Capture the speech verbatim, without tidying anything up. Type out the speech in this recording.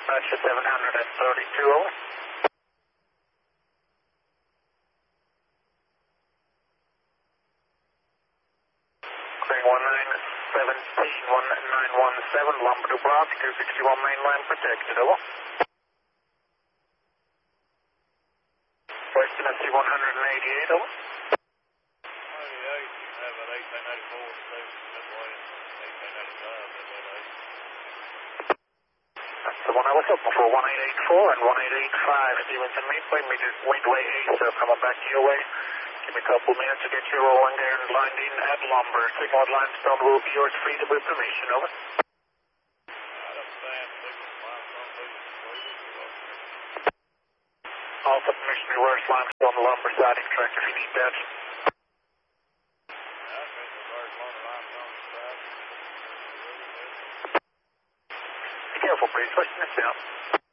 Roger, seven thirty-two, over. Clearing one nine seventeen, one nine one seven, Lambda to Bravo, two sixty-one mainline protected, over. West Tennessee one eighty-eight, over. eighty-eight, you can have that eighteen eighty-four station midway and eighteen eighty-five midway to eight. That's the one I was looking for, one eight eight four and one eight eight five, Stevenson Midway, Midway eight, so coming back your way. Give me a couple minutes to get you rolling there and lined in at Lumber. Signal at Limestone will be yours free to with permission, over. I understand, signal limestone, please, please. Also permission to reverse Limestone Lumber siding track if you need that. Yeah, I can reverse on the limestone side. Be careful, please, pushing this down.